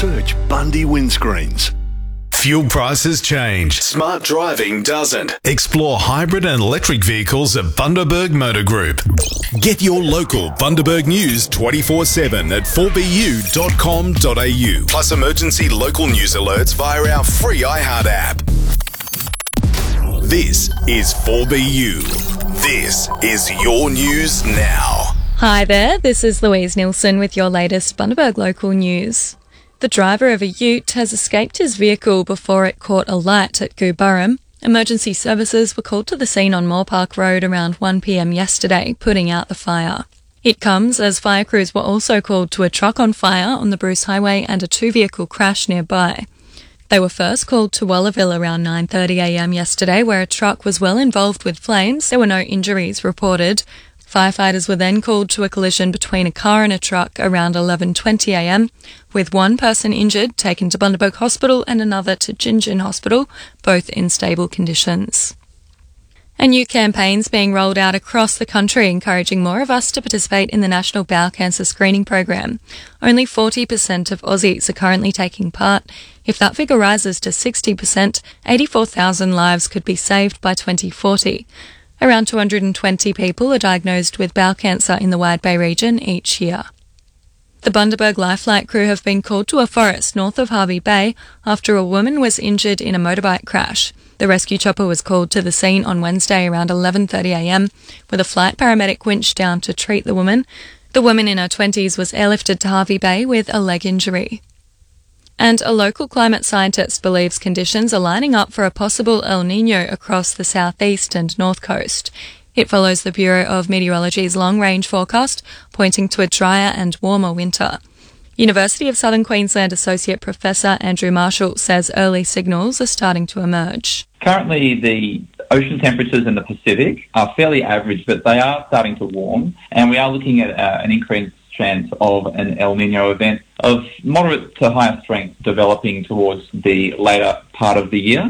Search Bundy Windscreens. Fuel prices change. Smart driving doesn't. Explore hybrid and electric vehicles at Bundaberg Motor Group. Get your local Bundaberg news 24/7 at 4bu.com.au. Plus emergency local news alerts via our free iHeart app. This is 4BU. This is your news now. Hi there, this is Louise Nielsen with your latest Bundaberg local news. The driver of a ute has escaped his vehicle before it caught alight at Gooburrum. Emergency services were called to the scene on Moore Park Road around 1 p.m. yesterday, putting out the fire. It comes as fire crews were also called to a truck on fire on the Bruce Highway and a two-vehicle crash nearby. They were first called to Wallerville around 9:30 a.m. yesterday, where a truck was well involved with flames. There were no injuries reported. Firefighters were then called to a collision between a car and a truck around 11:20 a.m, with one person injured, taken to Bundaberg Hospital and another to Gingin Hospital, both in stable conditions. A new campaign's being rolled out across the country, encouraging more of us to participate in the National Bowel Cancer Screening Program. Only 40% of Aussies are currently taking part. If that figure rises to 60%, 84,000 lives could be saved by 2040. Around 220 people are diagnosed with bowel cancer in the Wide Bay region each year. The Bundaberg Lifelight crew have been called to a forest north of Hervey Bay after a woman was injured in a motorbike crash. The rescue chopper was called to the scene on Wednesday around 11:30 a.m, with a flight paramedic winched down to treat the woman. The woman in her 20s was airlifted to Hervey Bay with a leg injury. And a local climate scientist believes conditions are lining up for a possible El Niño across the southeast and north coast. It follows the Bureau of Meteorology's long-range forecast, pointing to a drier and warmer winter. University of Southern Queensland Associate Professor Andrew Marshall says early signals are starting to emerge. Currently, the ocean temperatures in the Pacific are fairly average, but they are starting to warm, and we are looking at an increased chance of an El Niño event of moderate to higher strength developing towards the later part of the year.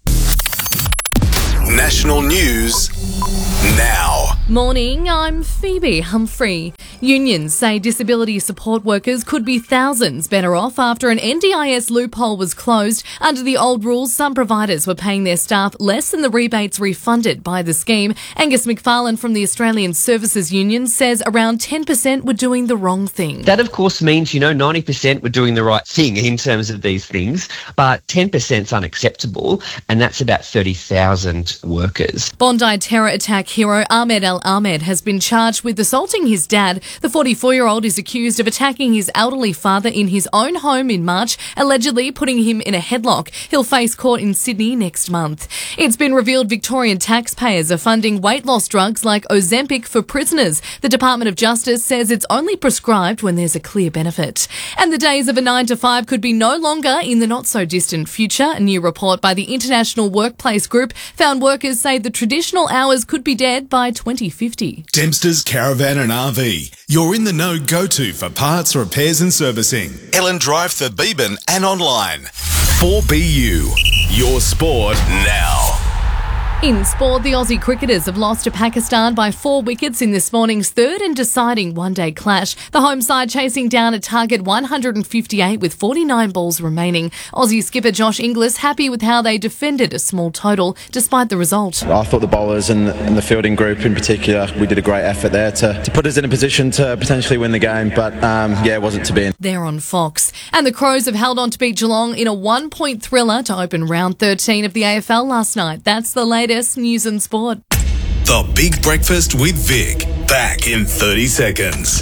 National news now. Morning, I'm Phoebe Humphrey. Unions say disability support workers could be thousands better off after an NDIS loophole was closed. Under the old rules, some providers were paying their staff less than the rebates refunded by the scheme. Angus McFarlane from the Australian Services Union says around 10% were doing the wrong thing. That, of course, means, 90% were doing the right thing in terms of these things, but 10% is unacceptable, and that's about 30,000 workers. Bondi terror attack hero Ahmed El Ahmed has been charged with assaulting his dad. The 44-year-old is accused of attacking his elderly father in his own home in March, allegedly putting him in a headlock. He'll face court in Sydney next month. It's been revealed Victorian taxpayers are funding weight loss drugs like Ozempic for prisoners. The Department of Justice says it's only prescribed when there's a clear benefit. And the days of a 9 to 5 could be no longer in the not-so-distant future. A new report by the International Workplace Group found workers say the traditional hours could be dead by 2050. Dempster's Caravan and RV. You're in the know go-to for parts, repairs and servicing. Ellen Drive, Thurbeban and online. 4BU. Your sport now. In sport, the Aussie cricketers have lost to Pakistan by 4 wickets in this morning's third and deciding one-day clash. The home side chasing down a target 158 with 49 balls remaining. Aussie skipper Josh Inglis happy with how they defended a small total despite the result. I thought the bowlers and the fielding group in particular, we did a great effort there to put us in a position to potentially win the game, but it wasn't to be. They're on Fox. And the Crows have held on to beat Geelong in a 1-point thriller to open round 13 of the AFL last night. That's the latest news and sport. The Big Breakfast with Vic. Back in 30 seconds.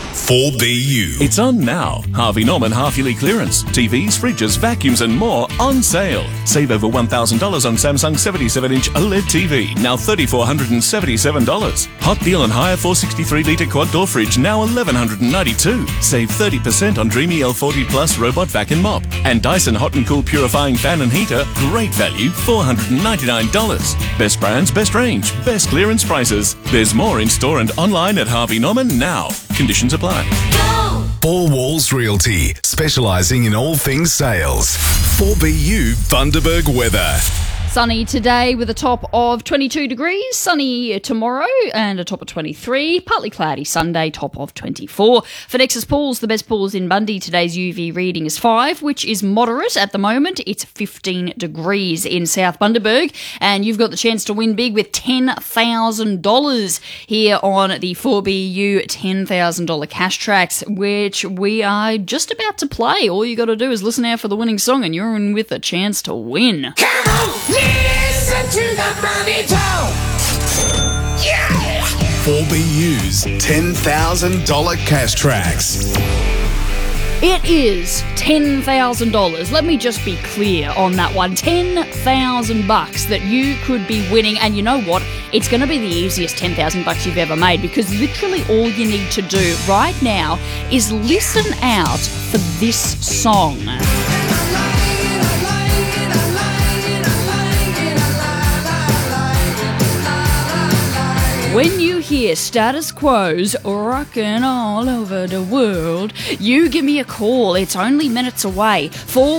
4BU. It's on now. Harvey Norman half-yearly clearance. TVs, fridges, vacuums and more on sale. Save over $1,000 on Samsung 77-inch OLED TV, now $3,477. Hot deal on hire 463-litre quad-door fridge, now $1,192. Save 30% on Dreamy L40 Plus robot vac and mop. And Dyson Hot and Cool purifying fan and heater, great value, $499. Best brands, best range, best clearance prices. There's more in store and online at Harvey Norman now. Conditions apply. Four Walls Realty, specialising in all things sales. 4BU Bundaberg weather. Sunny today with a top of 22 degrees, sunny tomorrow and a top of 23, partly cloudy Sunday, top of 24. For Nexus Pools, the best pools in Bundy, today's UV reading is 5, which is moderate at the moment. It's 15 degrees in South Bundaberg, and you've got the chance to win big with $10,000 here on the 4BU $10,000 cash tracks, which we are just about to play. All you got to do is listen out for the winning song and you're in with a chance to win. Come on, listen to the money talk. Yeah! 4BU's $10,000 cash tracks. It is $10,000. Let me just be clear on that one. $10,000 that you could be winning. And you know what? It's going to be the easiest $10,000 you've ever made, because literally all you need to do right now is listen out for this song. When you hear Status Quo's rockin' all over the world, you give me a call. It's only minutes away.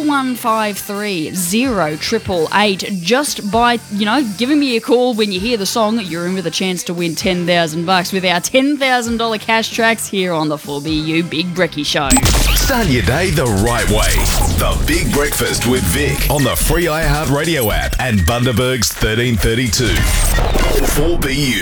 4153-0888. Just by, giving me a call when you hear the song, you're in with a chance to win $10,000 with our $10,000 cash tracks here on the 4BU Big Brekkie Show. Start your day the right way. The Big Breakfast with Vic on the free iHeartRadio app and Bundaberg's 1332. 4BU.